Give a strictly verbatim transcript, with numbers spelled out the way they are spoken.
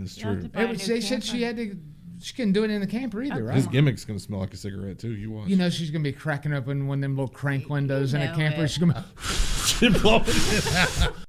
That's You'll have true. to buy a It was, new they said she camper. had to. She couldn't do it in the camper either, Okay. right? His gimmick's gonna smell like a cigarette too. You watch. You know she's gonna be cracking open one of them little crank windows in a know camper. it. She's gonna. Blowing it out.